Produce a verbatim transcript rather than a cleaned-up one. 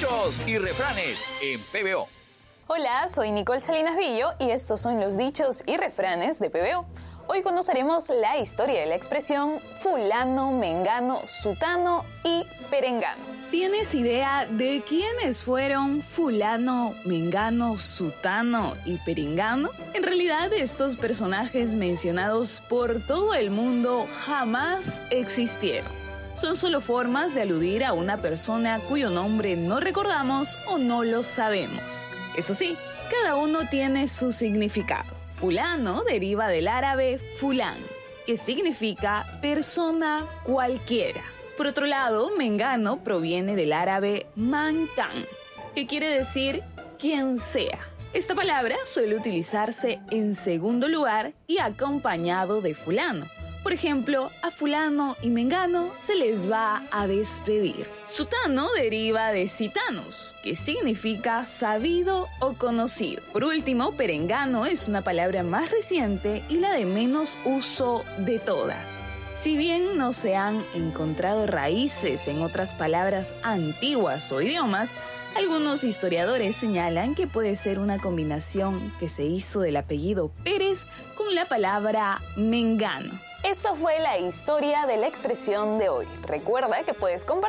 Dichos y refranes en P B O. Hola, soy Nicole Salinas Villo y estos son los dichos y refranes de P B O. Hoy conoceremos la historia de la expresión fulano, mengano, sutano y perengano. ¿Tienes idea de quiénes fueron fulano, mengano, sutano y perengano? En realidad, estos personajes mencionados por todo el mundo jamás existieron. Son solo formas de aludir a una persona cuyo nombre no recordamos o no lo sabemos. Eso sí, cada uno tiene su significado. Fulano deriva del árabe fulán, que significa persona cualquiera. Por otro lado, mengano proviene del árabe man kan, que quiere decir quien sea. Esta palabra suele utilizarse en segundo lugar y acompañado de fulano. Por ejemplo, a fulano y mengano se les va a despedir. Sutano deriva de sitanus, que significa sabido o conocido. Por último, perengano es una palabra más reciente y la de menos uso de todas. Si bien no se han encontrado raíces en otras palabras antiguas o idiomas, algunos historiadores señalan que puede ser una combinación que se hizo del apellido Pérez con la palabra mengano. Esta fue la historia de la expresión de hoy. Recuerda que puedes compartir